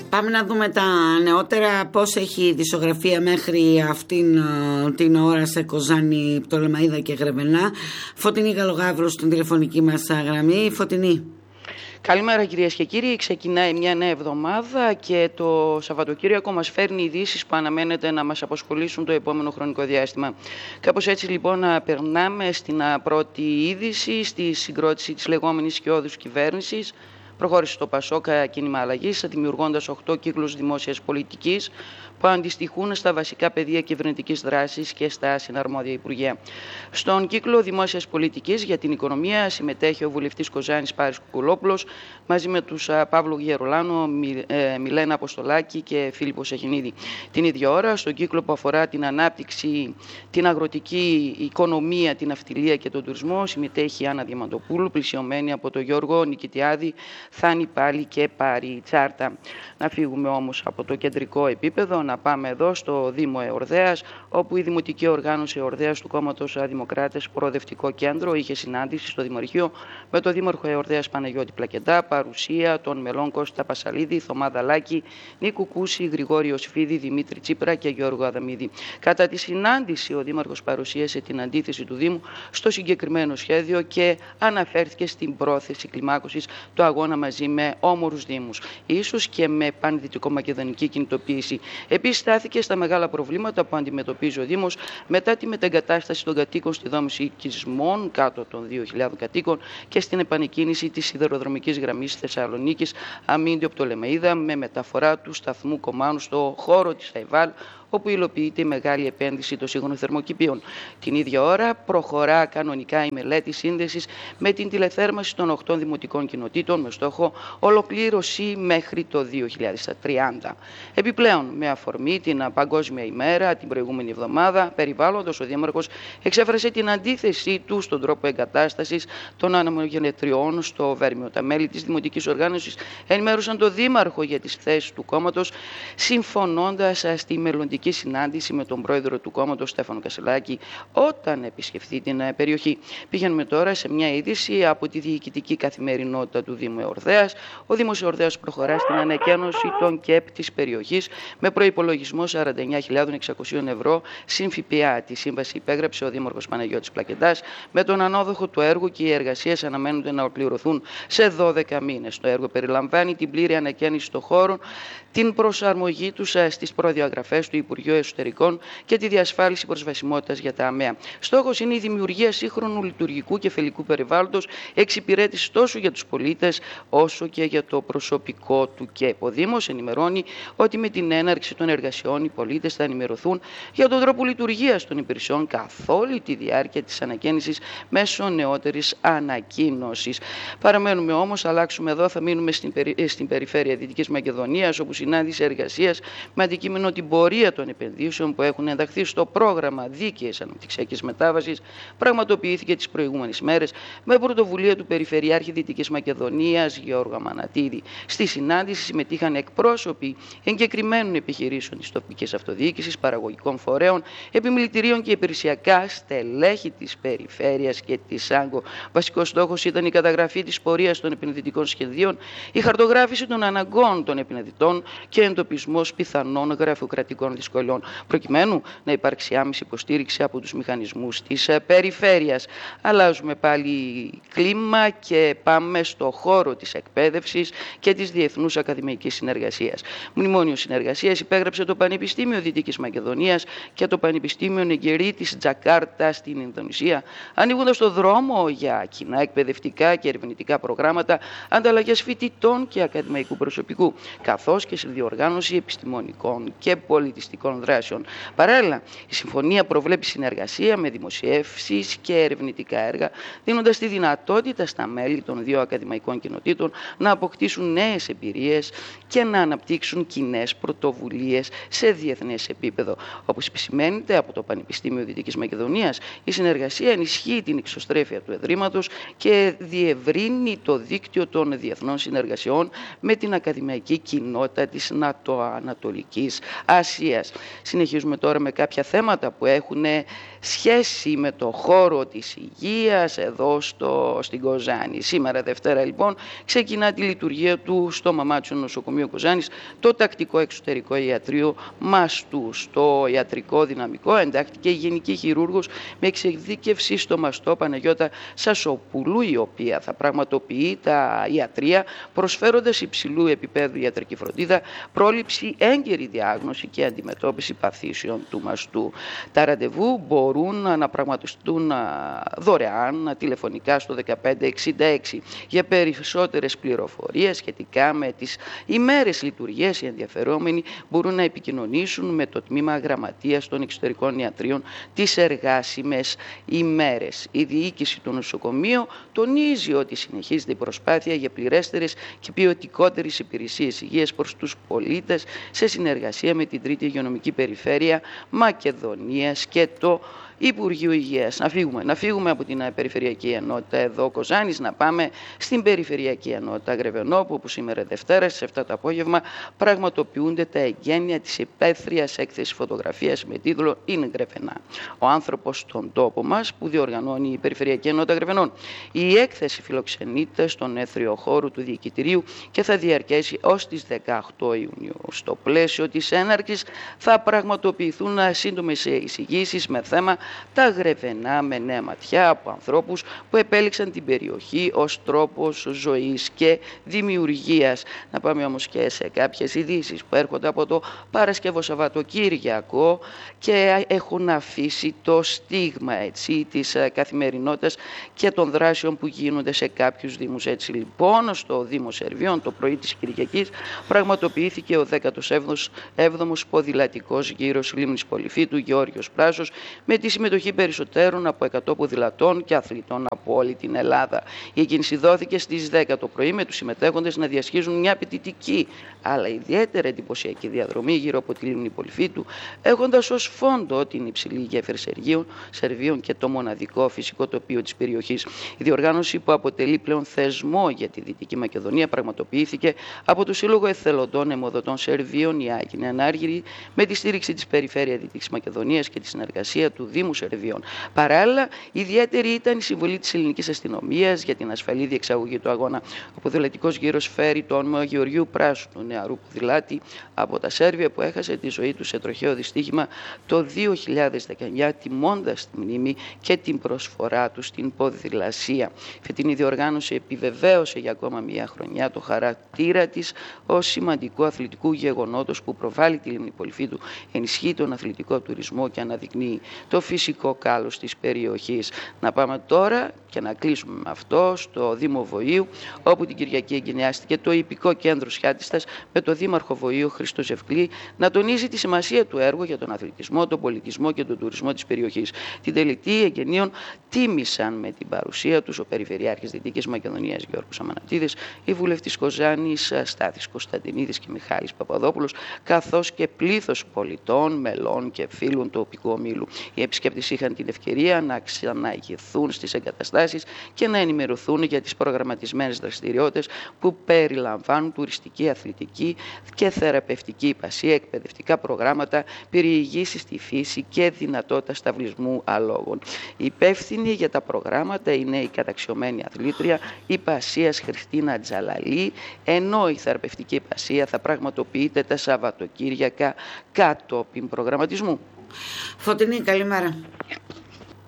Πάμε να δούμε τα νεότερα, πώς έχει η δισογραφία μέχρι αυτήν την ώρα σε Κοζάνη, Πτολεμαΐδα και Γρεβενά. Φωτεινή Γαλογαύρου στην τηλεφωνική μας γραμμή. Φωτεινή. Καλημέρα κυρίες και κύριοι. Ξεκινάει μια νέα εβδομάδα και το Σαββατοκύριακο μας φέρνει ειδήσεις που αναμένεται να μας απασχολήσουν το επόμενο χρονικό διάστημα. Κάπως έτσι λοιπόν περνάμε στην πρώτη είδηση, στη συγκρότηση της λεγόμενης σκιώδους κυβέρνησης. Προχώρησε το ΠΑΣΟΚ κίνημα αλλαγής, δημιουργώντας 8 κύκλους δημόσιας πολιτικής που αντιστοιχούν στα βασικά πεδία κυβερνητικής δράσης και στα συναρμόδια υπουργεία. Στον κύκλο δημόσιας πολιτικής για την οικονομία συμμετέχει ο βουλευτής Κοζάνης Πάρης Κουκουλόπουλος μαζί με τους Παύλο Γερολάνο, Μιλένα Αποστολάκη και Φίλιππο Σεχινίδη. Την ίδια ώρα, στον κύκλο που αφορά την ανάπτυξη, την αγροτική οικονομία, την αυτιλία και τον τουρισμό, συμμετέχει η Άννα Διαμαντοπούλου, πλησιωμένη από τον Γιώργο Νικητιάδη, Θάνη Πάλι και Πάρη Τσάρτα. Να φύγουμε όμως από το κεντρικό επίπεδο, να πάμε εδώ στο Δήμο Εορδέας, όπου η Δημοτική Οργάνωση Εορδέας του Κόμματος Δημοκράτες Προοδευτικό Κέντρο είχε συνάντηση στο Δημαρχείο με τον Δήμαρχο Εορδέας Παναγιώτη Πλακεντά, παρουσία των μελών Κώστα Πασαλίδη, Θωμά Δαλάκη, Νίκου Κούση, Γρηγόριο Σφίδη, Δημήτρη Τσίπρα και Γιώργο Αδαμίδη. Κατά τη συνάντηση, ο Δήμαρχος παρουσίασε την αντίθεση του Δήμου στο συγκεκριμένο σχέδιο και αναφέρθηκε στην πρόθεση κλιμάκωσης του αγώνα μαζί με όμορους Δήμους, ίσως και με πανδυτικομακεδονική κινητοποίηση. Επίσης, στάθηκε στα μεγάλα προβλήματα που αντιμετωπίζει ο Δήμος μετά τη μετεγκατάσταση των κατοίκων στη δόμηση οικισμών κάτω των 2.000 κατοίκων και στην επανεκκίνηση της σιδηροδρομικής γραμμής Θεσσαλονίκης Αμίντιο Πτολεμαΐδα με μεταφορά του σταθμού Κομάνου στο χώρο της ΑΕΒΑΛ, όπου υλοποιείται η μεγάλη επένδυση των σύγχρονων θερμοκηπίων. Την ίδια ώρα προχωρά κανονικά η μελέτη σύνδεσης με την τηλεθέρμανση των 8 δημοτικών κοινοτήτων με στόχο ολοκλήρωση μέχρι το 2030. Επιπλέον, με αφορμή την Παγκόσμια ημέρα την προηγούμενη εβδομάδα περιβάλλοντος, ο Δήμαρχος εξέφρασε την αντίθεσή του στον τρόπο εγκατάστασης των ανεμογεννητριών στο Βέρμιο. Τα μέλη της Δημοτικής Οργάνωσης ενημέρωσαν τον Δήμαρχο για τις θέσεις του κόμματος, συμφωνώντας στη μελλοντική συνάντηση με τον πρόεδρο του κόμματος Στέφανο Κασελάκη όταν επισκεφθεί την περιοχή. Πηγαίνουμε τώρα σε μια είδηση από τη διοικητική καθημερινότητα του Δήμου Εορδέας. Ο Δήμος Εορδέας προχωρά στην ανακαίνωση των ΚΕΠ της περιοχής με προϋπολογισμό 49.600 ευρώ συν ΦΠΑ. Τη σύμβαση υπέγραψε ο Δήμαρχος Παναγιώτης Πλακεντάς με τον ανώδοχο του έργου και οι εργασίες αναμένονται να ολοκληρωθούν σε 12 μήνες. Το έργο περιλαμβάνει την πλήρη ανακαίνιση των χώρων, την προσαρμογή τους στις προδιαγραφές του Υπουργείου Εσωτερικών και τη διασφάλιση προσβασιμότητας για τα ΑΜΕΑ. Στόχος είναι η δημιουργία σύγχρονου λειτουργικού και φιλικού περιβάλλοντος, εξυπηρέτηση τόσο για τους πολίτες όσο και για το προσωπικό του ΚΕΠ. Ο Δήμος ενημερώνει ότι με την έναρξη των εργασιών οι πολίτες θα ενημερωθούν για τον τρόπο λειτουργίας των υπηρεσιών καθ' όλη τη διάρκεια της ανακαίνησης μέσω νεότερης ανακοίνωσης. Παραμένουμε όμως, αλλάξουμε εδώ, θα μείνουμε στην περιφέρεια Δυτικής Μακεδονίας, όπου συνάντησε εργασίας με αντικείμενο την πορεία των επενδύσεων που έχουν ενταχθεί στο πρόγραμμα δίκαιης αναπτυξιακής μετάβασης πραγματοποιήθηκε τις προηγούμενες μέρες με πρωτοβουλία του Περιφερειάρχη Δυτικής Μακεδονίας Γιώργου Αμανατίδη. Στη συνάντηση συμμετείχαν εκπρόσωποι εγκεκριμένων επιχειρήσεων της τοπικής αυτοδιοίκησης, παραγωγικών φορέων, επιμελητηρίων και υπηρεσιακά στελέχη της περιφέρειας και της ΆΓΚΟ. Βασικός στόχος ήταν η καταγραφή της πορείας των επενδυτικών σχεδίων, η χαρτογράφηση των αναγκών των επενδυτών και εντοπισμός πιθανών γραφειοκρατικών δυσκολιών, προκειμένου να υπάρξει άμεση υποστήριξη από τους μηχανισμούς της περιφέρειας. Αλλάζουμε πάλι κλίμα και πάμε στο χώρο της εκπαίδευσης και της διεθνούς ακαδημαϊκής συνεργασίας. Μνημόνιο συνεργασίας υπέγραψε το Πανεπιστήμιο Δυτικής Μακεδονίας και το Πανεπιστήμιο Νεγκερί της Τζακάρτα στην Ινδονησία, ανοίγοντας το δρόμο για κοινά εκπαιδευτικά και ερευνητικά προγράμματα, ανταλλαγές φοιτητών και ακαδημαϊκού προσωπικού, καθώς και σε διοργάνωση επιστημονικών και πολιτιστικών δράσεων. Παράλληλα, η συμφωνία προβλέπει συνεργασία με δημοσιεύσεις και ερευνητικά έργα, δίνοντας τη δυνατότητα στα μέλη των δύο ακαδημαϊκών κοινοτήτων να αποκτήσουν νέες εμπειρίες και να αναπτύξουν κοινές πρωτοβουλίες σε διεθνές επίπεδο. Όπως επισημαίνεται από το Πανεπιστήμιο Δυτικής Μακεδονίας, η συνεργασία ενισχύει την εξωστρέφεια του Ιδρύματος και διευρύνει το δίκτυο των διεθνών συνεργασιών με την ακαδημαϊκή κοινότητα της Νατοανατολικής Ασίας. υγείας. Συνεχίζουμε τώρα με κάποια θέματα που έχουν σχέση με το χώρο της υγείας εδώ στην Κοζάνη. Σήμερα Δευτέρα λοιπόν ξεκινά τη λειτουργία του στο Μαμάτσιο Νοσοκομείο Κοζάνης το τακτικό εξωτερικό ιατρείο Μαστού. Στο ιατρικό δυναμικό εντάχθηκε η Γενική Χειρούργος με εξειδίκευση στο Μαστό Παναγιώτα Σασοπούλου, η οποία θα πραγματοποιεί τα ιατρεία προσφέροντας υψηλού επίπεδου ιατρική φροντίδα, πρόληψη, έγκαιρη διάγνωση και αντιμετώπιση παθήσεων του μαστού. Τα ραντεβού μπορούν να πραγματοποιηθούν δωρεάν τηλεφωνικά στο 1566. Για περισσότερες πληροφορίες σχετικά με τις ημέρες λειτουργίας, οι ενδιαφερόμενοι μπορούν να επικοινωνήσουν με το Τμήμα Γραμματείας των Εξωτερικών Ιατρίων τις εργάσιμες ημέρες. Η διοίκηση του νοσοκομείου τονίζει ότι συνεχίζεται η προσπάθεια για πληρέστερες και ποιοτικότερες υπηρεσίες υγείας προς τους πολίτες σε συνεργασία με την Τρίτη Υγειονομική Περιφέρεια Μακεδονίας και το Υπουργείο Υγείας. Να φύγουμε από την Περιφερειακή Ενότητα εδώ Κοζάνης, να πάμε στην Περιφερειακή Ενότητα Γρεβενόπου, όπου σήμερα Δευτέρα στις 7 το απόγευμα πραγματοποιούνται τα εγγένεια της υπαίθριας έκθεσης φωτογραφίας με τίτλο «Είναι Γρεβενά. Ο άνθρωπος στον τόπο μας», που διοργανώνει η Περιφερειακή Ενότητα Γρεβενών. Η έκθεση φιλοξενείται στον έθριο χώρο του Διοικητηρίου και θα διαρκέσει ως τις 18 Ιουνίου. Στο πλαίσιο της έναρξης θα πραγματοποιηθούν σύντομες εισηγήσεις με θέμα τα Γρεβενά με νέα ματιά από ανθρώπους που επέλεξαν την περιοχή ως τρόπος ζωής και δημιουργίας. Να πάμε όμως και σε κάποιες ειδήσεις που έρχονται από το Παρασκευό Σαββατοκύριακο και έχουν αφήσει το στίγμα της καθημερινότητας και των δράσεων που γίνονται σε κάποιους δήμους. Έτσι λοιπόν, στο Δήμο Σερβίων το πρωί της Κυριακής πραγματοποιήθηκε ο 17ος ποδηλατικός γύρος Λίμνης Πολυφίτου Γεώργιος Πράσος με τη συμμετοχή περισσότερων από 100 ποδηλατών και αθλητών από όλη την Ελλάδα. Η εκκίνηση δόθηκε στις 10 το πρωί με τους συμμετέχοντες να διασχίζουν μια απαιτητική αλλά ιδιαίτερα εντυπωσιακή διαδρομή γύρω από τη Λίμνη Πολυφίτου, έχοντας ως φόντο την υψηλή γέφυρα Σερβίων και το μοναδικό φυσικό τοπίο της περιοχής. Η διοργάνωση, που αποτελεί πλέον θεσμό για τη Δυτική Μακεδονία, πραγματοποιήθηκε από το Σύλλογο Εθελοντών Αιμοδοτών Σερβίων, η Άγινη Ανάργυρη, με τη στήριξη της Περιφέρειας Δυτικής Μακεδονίας και τη συνεργασία του Δήμου Σερβίων. Παράλληλα, ιδιαίτερη ήταν η συμβολή της ελληνικής αστυνομίας για την ασφαλή διεξαγωγή του αγώνα. Ο ποδηλατικός γύρος φέρει το όνομα Γεωργίου Πράσου, του νεαρού ποδηλάτη από τα Σέρβια που έχασε τη ζωή του σε τροχαίο δυστύχημα το 2019, τιμώντας τη μνήμη και την προσφορά του στην ποδηλασία. Η φετινή διοργάνωση επιβεβαίωσε για ακόμα μια χρονιά το χαρακτήρα της ως σημαντικού αθλητικού γεγονότος που προβάλλει τη Λίμνη Πολυφίτου, ενισχύει τον αθλητικό τουρισμό και αναδεικνύει το φυσικό κάλος της περιοχής. Να πάμε τώρα και να κλείσουμε με αυτό στο Δήμο Βοήου, όπου την Κυριακή εγκαινιάστηκε το Ιππικό Κέντρο Σιάτιστας με τον Δήμαρχο Βοήου Χρήστο Ζευκλή να τονίζει τη σημασία του έργου για τον αθλητισμό, τον πολιτισμό και τον τουρισμό της περιοχής. Την τελετή εγγενείων τίμησαν με την παρουσία τους ο Περιφερειάρχης Δυτικής Μακεδονίας Γιώργος Αμανατίδης, η βουλευτής Κοζάνης Στάθης Κωνσταντινίδης και Μιχάλης Παπαδόπουλος, καθώς και πλήθος πολιτών, μελών και φίλων του οπικού ομίλου. Οι επισκέπτες είχαν την ευκαιρία να ξαναηγηθούν στις εγκαταστάσεις και να ενημερωθούν για τις προγραμματισμένες δραστηριότητες που περιλαμβάνουν τουριστική, αθλητική και θεραπευτική υπασία, εκπαιδευτικά προγράμματα, περιηγήσεις στη φύση και δυνατότητα σταυλισμού αλόγων. Η υπεύθυνη για τα προγράμματα είναι η καταξιωμένη αθλήτρια υπασίας Χριστίνα Τζαλαλή, ενώ η θεραπευτική υπασία θα πραγματοποιείται τα Σαββατοκύριακα κατόπιν προγραμματισμού. Φωτεινή, καλημέρα.